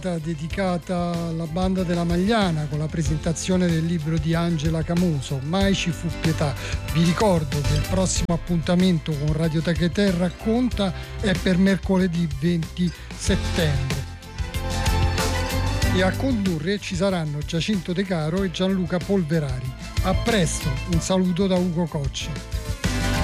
dedicata alla banda della Magliana con la presentazione del libro di Angela Camuso, Mai ci fu pietà. Vi ricordo che il prossimo appuntamento con Radio Tachetè Racconta è per mercoledì 20 settembre. E a condurre ci saranno Giacinto De Caro e Gianluca Polverari. A presto, un saluto da Ugo Coccia.